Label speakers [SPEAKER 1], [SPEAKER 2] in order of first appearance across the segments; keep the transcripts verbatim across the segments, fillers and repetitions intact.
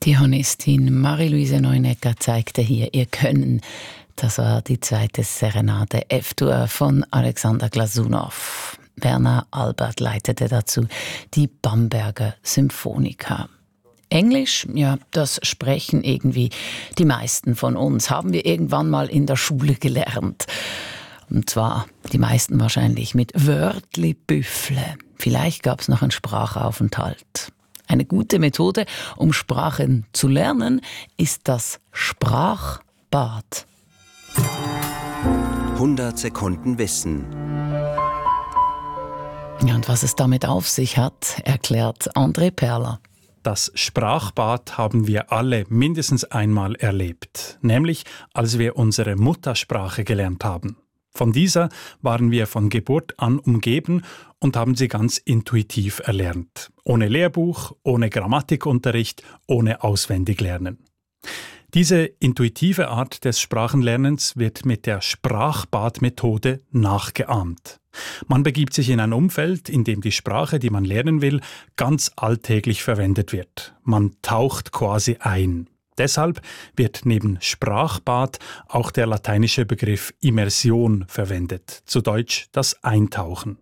[SPEAKER 1] Die Hornistin Marie-Louise Neunecker zeigte hier ihr Können. Das war die zweite Serenade F-Dur von Alexander Glasunow. Werner Albert leitete dazu die Bamberger Symphoniker. Englisch, ja, das sprechen irgendwie die meisten von uns. Haben wir irgendwann mal in der Schule gelernt. Und zwar die meisten wahrscheinlich mit Wörtli Büffle. Vielleicht gab es noch einen Sprachaufenthalt. Eine gute Methode, um Sprachen zu lernen, ist das Sprachbad.
[SPEAKER 2] hundert Sekunden Wissen.
[SPEAKER 1] Ja, und was es damit auf sich hat, erklärt André Perler.
[SPEAKER 3] Das Sprachbad haben wir alle mindestens einmal erlebt, nämlich als wir unsere Muttersprache gelernt haben. Von dieser waren wir von Geburt an umgeben und haben sie ganz intuitiv erlernt. Ohne Lehrbuch, ohne Grammatikunterricht, ohne Auswendiglernen. Diese intuitive Art des Sprachenlernens wird mit der Sprachbadmethode nachgeahmt. Man begibt sich in ein Umfeld, in dem die Sprache, die man lernen will, ganz alltäglich verwendet wird. Man taucht quasi ein. Deshalb wird neben Sprachbad auch der lateinische Begriff Immersion verwendet, zu Deutsch das Eintauchen.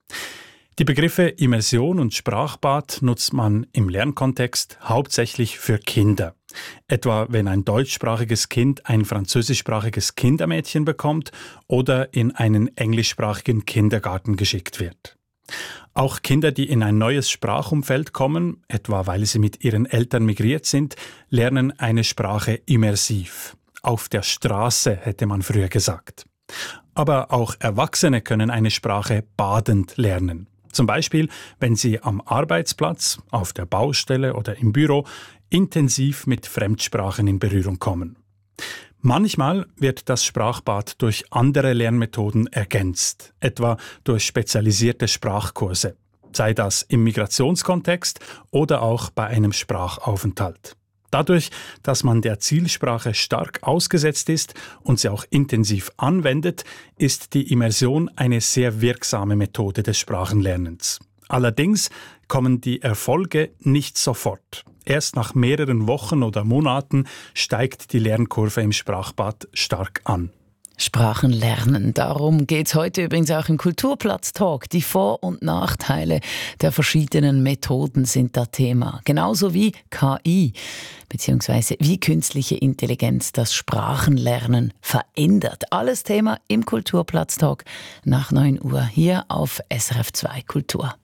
[SPEAKER 3] Die Begriffe Immersion und Sprachbad nutzt man im Lernkontext hauptsächlich für Kinder. Etwa wenn ein deutschsprachiges Kind ein französischsprachiges Kindermädchen bekommt oder in einen englischsprachigen Kindergarten geschickt wird. Auch Kinder, die in ein neues Sprachumfeld kommen, etwa weil sie mit ihren Eltern migriert sind, lernen eine Sprache immersiv. Auf der Straße, hätte man früher gesagt. Aber auch Erwachsene können eine Sprache badend lernen. Zum Beispiel, wenn sie am Arbeitsplatz, auf der Baustelle oder im Büro intensiv mit Fremdsprachen in Berührung kommen. Manchmal wird das Sprachbad durch andere Lernmethoden ergänzt, etwa durch spezialisierte Sprachkurse, sei das im Migrationskontext oder auch bei einem Sprachaufenthalt. Dadurch, dass man der Zielsprache stark ausgesetzt ist und sie auch intensiv anwendet, ist die Immersion eine sehr wirksame Methode des Sprachenlernens. Allerdings kommen die Erfolge nicht sofort. Erst nach mehreren Wochen oder Monaten steigt die Lernkurve im Sprachbad stark an.
[SPEAKER 1] Sprachen lernen. Darum geht es heute übrigens auch im Kulturplatz-Talk. Die Vor- und Nachteile der verschiedenen Methoden sind da Thema. Genauso wie K I, beziehungsweise wie künstliche Intelligenz das Sprachenlernen verändert. Alles Thema im Kulturplatz-Talk nach neun Uhr hier auf S R F zwei Kultur.